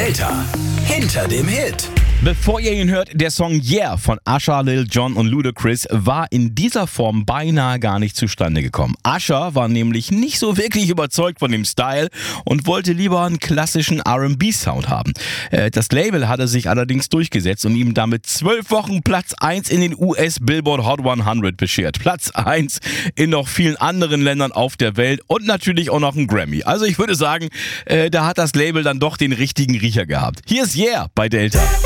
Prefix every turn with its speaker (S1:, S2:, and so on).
S1: Delta, hinter dem Hit.
S2: Bevor ihr ihn hört, der Song Yeah von Usher, Lil Jon und Ludacris war in dieser Form beinahe gar nicht zustande gekommen. Usher war nämlich nicht so wirklich überzeugt von dem Style und wollte lieber einen klassischen R&B-Sound haben. Das Label hatte sich allerdings durchgesetzt und ihm damit 12 Wochen Platz 1 in den US Billboard Hot 100 beschert. Platz 1 in noch vielen anderen Ländern auf der Welt und natürlich auch noch ein Grammy. Also ich würde sagen, da hat das Label dann doch den richtigen Riecher gehabt. Hier ist Yeah bei Delta.